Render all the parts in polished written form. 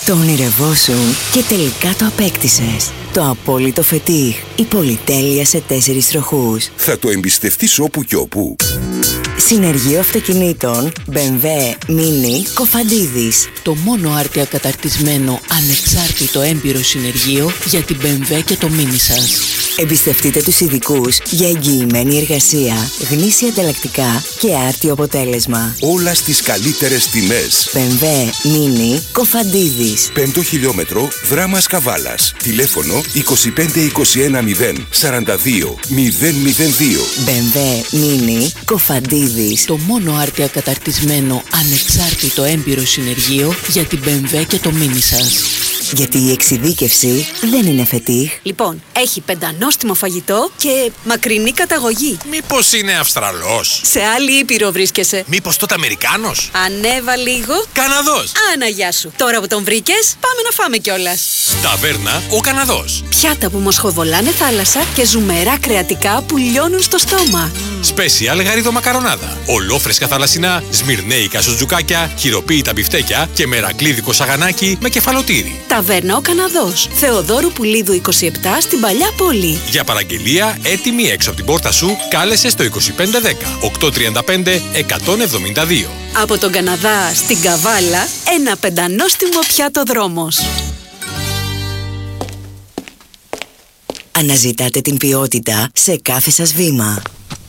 Το ονειρευόσουν και τελικά το απέκτησες. Το απόλυτο φετίχ. Η πολυτέλεια σε 4 τροχούς. Θα το εμπιστευτείς όπου και όπου. Συνεργείο αυτοκινήτων BMW Mini Κοφαντίδης. Το μόνο άρτια καταρτισμένο ανεξάρτητο έμπειρο συνεργείο για την BMW και το Mini σας. Εμπιστευτείτε τους ειδικούς για εγγυημένη εργασία, γνήσια ανταλλακτικά και άρτιο αποτέλεσμα. Όλα στις καλύτερες τιμές. BMW Mini Κοφαντίδης. 5ο χιλιόμετρο, Δράμας Καβάλας. Τηλέφωνο 2521 042 002. BMW Mini Κοφαντίδης. Το μόνο άρτια καταρτισμένο ανεξάρτητο έμπειρο συνεργείο για την BMW και το Mini σας. Γιατί η εξειδίκευση δεν είναι φετίχ. Λοιπόν, έχει πεντανόστιμο φαγητό και μακρινή καταγωγή. Μήπως είναι Αυστραλός? Σε άλλη ήπειρο βρίσκεσαι. Μήπως τότε Αμερικάνος? Ανέβα λίγο. Καναδός? Άνα, γεια σου. Τώρα που τον βρήκες, πάμε να φάμε κιόλας. Ταβέρνα Ο Καναδός. Πιάτα που μοσχοβολάνε θάλασσα και ζουμερά κρεατικά που λιώνουν στο στόμα. Σπέσιαλ γαρίδο μακαρονάδα. Ολόφρεσκα θαλασσινά, σμυρνέικα σουτζουκάκια, χειροποίητα μπιφτέκια και μερακλίδικο σαγανάκι με κεφαλοτήρι. Ταβέρνα Ο Καναδός. Θεοδόρου Πουλίδου 27 στην Παλιά Πόλη. Για παραγγελία έτοιμη έξω από την πόρτα σου, κάλεσε στο 2510 835 172. Από τον Καναδά στην Καβάλα, ένα πεντανόστιμο πιάτο δρόμος. Αναζητάτε την ποιότητα σε κάθε σας βήμα.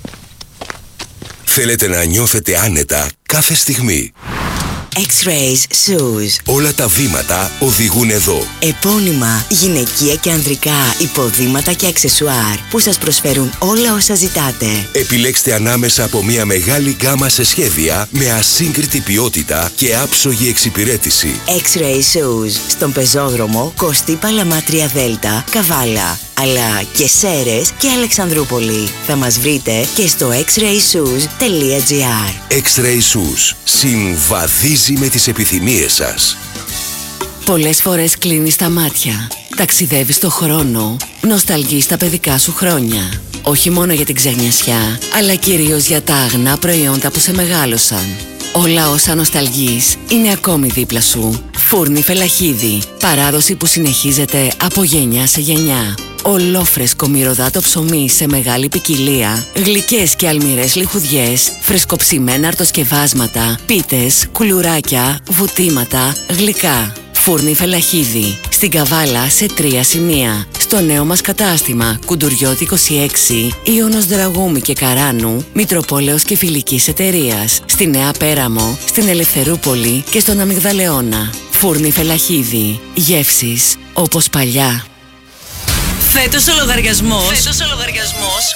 Θέλετε να νιώθετε άνετα κάθε στιγμή. X-Rays Shoes. Όλα τα βήματα οδηγούν εδώ. Επώνυμα γυναικεία και ανδρικά υποδήματα και αξεσουάρ που σας προσφέρουν όλα όσα ζητάτε. Επιλέξτε ανάμεσα από μια μεγάλη γκάμα σε σχέδια με ασύγκριτη ποιότητα και άψογη εξυπηρέτηση. X-Rays Shoes στον πεζόδρομο Κωστή Παλαμάτρια Δέλτα, Καβάλα, αλλά και Σέρες και Αλεξανδρούπολη. Θα μας βρείτε και στο xrayshoes.gr. X-Ray Shoes. Συμβαδίζει με τις επιθυμίες σας. Πολλές φορές κλείνεις τα μάτια, ταξιδεύεις το χρόνο, νοσταλγείς τα παιδικά σου χρόνια. Όχι μόνο για την ξενιασιά, αλλά κυρίως για τα αγνά προϊόντα που σε μεγάλωσαν. Όλα όσα νοσταλγείς είναι ακόμη δίπλα σου. Φούρνη Φελαχίδη. Παράδοση που συνεχίζεται από γενιά σε γενιά. Ολόφρεσκο μυρωδάτο ψωμί σε μεγάλη ποικιλία, γλυκές και αλμυρές λιχουδιές, φρεσκοψημένα αρτοσκευάσματα, πίτες, κουλουράκια, βουτήματα, γλυκά. Φούρνη Φελαχίδη. Στην Καβάλα σε 3 σημεία. Στο νέο μας κατάστημα Κουντουριώτη 26, Ιωνος Δραγούμη και Καράνου, Μητροπόλεως και Φιλικής Εταιρείας. Στη Νέα Πέραμο, στην Ελευθερούπολη και στον Αμυγδαλεώνα. Φούρνη Φελαχίδη. Γεύσεις όπως παλιά. Φέτος ο λογαριασμός